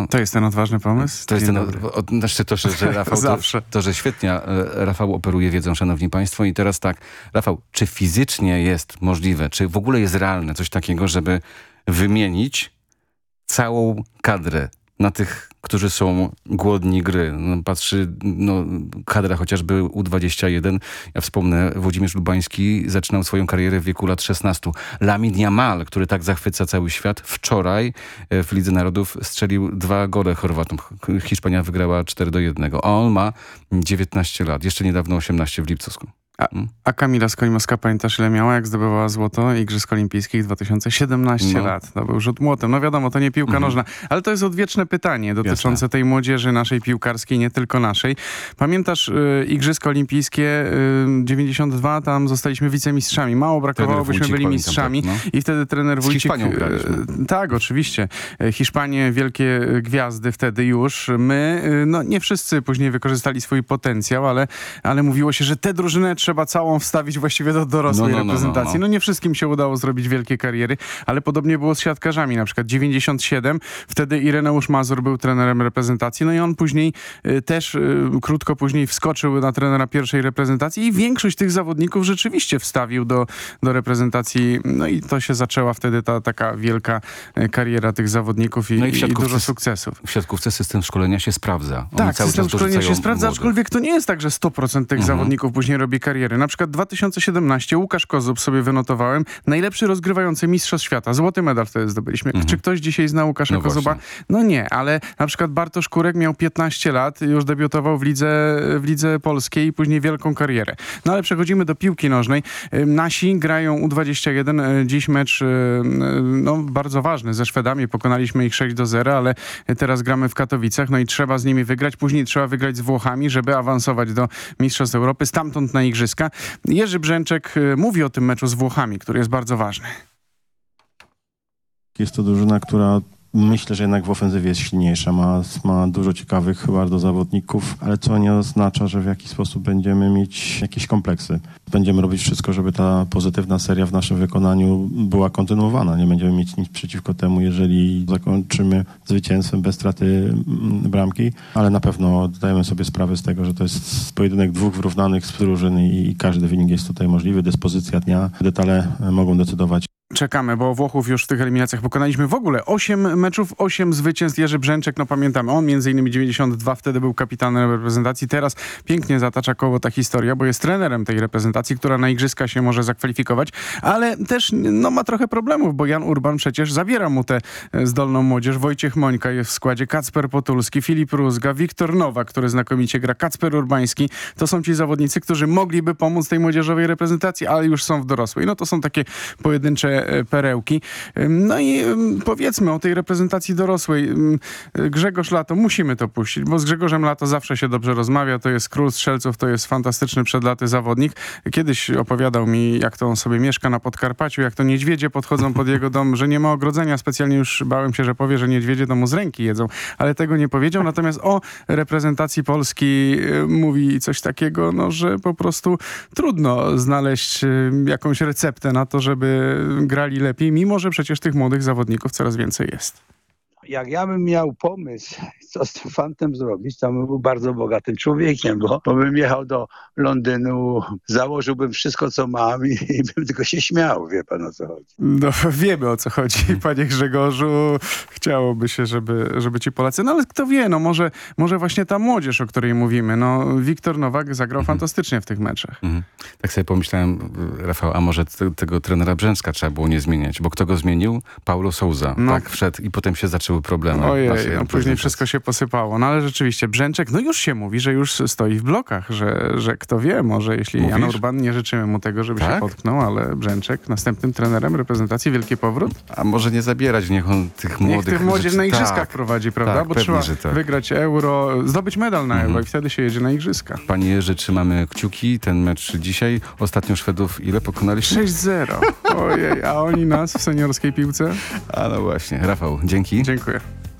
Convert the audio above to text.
To jest ten odważny pomysł? To jest znaczy to, że Rafał, Zawsze. to, że świetnie Rafał operuje wiedzą, szanowni państwo. I teraz tak, Rafał, czy fizycznie jest możliwe, czy w ogóle jest realne coś takiego, żeby wymienić całą kadrę na tych, którzy są głodni gry? Kadra chociażby U21. Ja wspomnę, Włodzimierz Lubański zaczynał swoją karierę w wieku lat 16. Lamine Yamal, który tak zachwyca cały świat, wczoraj w Lidze Narodów strzelił 2 gole Chorwatom. Hiszpania wygrała 4-1. A on ma 19 lat. Jeszcze niedawno 18 w Lipcowsku. A Kamila Skolimowska, pamiętasz, ile miała, jak zdobywała złoto Igrzysk Olimpijskich 2017 lat? To był rzut młotem. No wiadomo, to nie piłka nożna, ale to jest odwieczne pytanie dotyczące tej młodzieży naszej piłkarskiej, nie tylko naszej. Pamiętasz Igrzyska Olimpijskie 92, tam zostaliśmy wicemistrzami. Mało brakowało, byśmy byli mistrzami. I wtedy trener Wójcik... Z Hiszpanią graliśmy. Tak, oczywiście. Hiszpanie, wielkie gwiazdy wtedy już. My, nie wszyscy później wykorzystali swój potencjał, ale mówiło się, że tę drużynę trzeba całą wstawić właściwie do dorosłej reprezentacji. Nie wszystkim się udało zrobić wielkie kariery, ale podobnie było z siatkarzami. Na przykład 97, wtedy Ireneusz Mazur był trenerem reprezentacji, i on później też krótko później wskoczył na trenera pierwszej reprezentacji i większość tych zawodników rzeczywiście wstawił do reprezentacji. I to się zaczęła wtedy ta taka wielka kariera tych zawodników i dużo sukcesów. W siatkówce system szkolenia się sprawdza. Tak, system szkolenia się sprawdza, aczkolwiek to nie jest tak, że 100% tych zawodników później robi karierę. Na przykład 2017 Łukasz Kozub, sobie wynotowałem, najlepszy rozgrywający mistrzostw świata. Złoty medal wtedy zdobyliśmy. Czy ktoś dzisiaj zna Łukasza Kozuba? Właśnie. No nie, ale na przykład Bartosz Kurek miał 15 lat, już debiutował w lidze polskiej i później wielką karierę. Ale przechodzimy do piłki nożnej. Nasi grają U21. Dziś mecz bardzo ważny ze Szwedami. Pokonaliśmy ich 6-0, ale teraz gramy w Katowicach. I trzeba z nimi wygrać. Później trzeba wygrać z Włochami, żeby awansować do Mistrzostw Europy. Stamtąd na Igrzyska. Jerzy Brzęczek mówi o tym meczu z Włochami, który jest bardzo ważny. Jest to drużyna, która myślę, że jednak w ofensywie jest silniejsza. Ma dużo ciekawych bardzo zawodników, ale co nie oznacza, że w jakiś sposób będziemy mieć jakieś kompleksy. Będziemy robić wszystko, żeby ta pozytywna seria w naszym wykonaniu była kontynuowana. Nie będziemy mieć nic przeciwko temu, jeżeli zakończymy zwycięstwem bez straty bramki, ale na pewno zdajemy sobie sprawę z tego, że to jest pojedynek dwóch wyrównanych drużyn i każdy wynik jest tutaj możliwy. Dyspozycja dnia, detale mogą decydować. Czekamy, bo Włochów już w tych eliminacjach pokonaliśmy w ogóle 8 meczów, 8 zwycięstw. Jerzy Brzęczek, pamiętamy, on między innymi 92, wtedy był kapitanem reprezentacji. Teraz pięknie zatacza koło ta historia, bo jest trenerem tej reprezentacji, która na igrzyska się może zakwalifikować, ale też ma trochę problemów, bo Jan Urban przecież zabiera mu tę zdolną młodzież. Wojciech Mońka jest w składzie, Kacper Potulski, Filip Rózga, Wiktor Nowak, który znakomicie gra, Kacper Urbański. To są ci zawodnicy, którzy mogliby pomóc tej młodzieżowej reprezentacji, ale już są w dorosłej. To są takie pojedyncze perełki. I powiedzmy o tej reprezentacji dorosłej. Grzegorz Lato, musimy to puścić, bo z Grzegorzem Lato zawsze się dobrze rozmawia. To jest król strzelców, to jest fantastyczny przed laty zawodnik. Kiedyś opowiadał mi, jak to on sobie mieszka na Podkarpaciu, jak to niedźwiedzie podchodzą pod jego dom, że nie ma ogrodzenia. Specjalnie już bałem się, że powie, że niedźwiedzie to mu z ręki jedzą, ale tego nie powiedział. Natomiast o reprezentacji Polski mówi coś takiego, że po prostu trudno znaleźć jakąś receptę na to, żeby grali lepiej, mimo że przecież tych młodych zawodników coraz więcej jest. Jak ja bym miał pomysł, co z tym fantem zrobić, to bym był bardzo bogatym człowiekiem, bo bym jechał do Londynu, założyłbym wszystko, co mam i bym tylko się śmiał. Wie pan, o co chodzi. Wiemy, o co chodzi, panie Grzegorzu. Chciałoby się, żeby ci Polacy... ale kto wie, może właśnie ta młodzież, o której mówimy. Wiktor Nowak zagrał fantastycznie w tych meczach. Tak sobie pomyślałem, Rafał, a może tego trenera Brzęczka trzeba było nie zmieniać, bo kto go zmienił? Paulo Sousa. Tak wszedł i potem się zaczęły problemy. Ojej, później wszystko się posypało. Ale rzeczywiście Brzęczek, już się mówi, że już stoi w blokach, że kto wie, może jeśli Jan Urban, nie życzymy mu tego, żeby się potknął, ale Brzęczek następnym trenerem reprezentacji, wielki powrót. A może nie zabierać, niech on tych młodych... Niech tych młodzież na igrzyskach prowadzi, prawda? Tak, bo pewnie, trzeba wygrać euro, zdobyć medal na euro i wtedy się jedzie na igrzyska. Panie Jerzy, trzymamy kciuki. Ten mecz dzisiaj. Ostatnio Szwedów ile pokonaliśmy? 6-0. Ojej, a oni nas w seniorskiej piłce? A no właśnie. Rafał, dzięki. Dziękuję.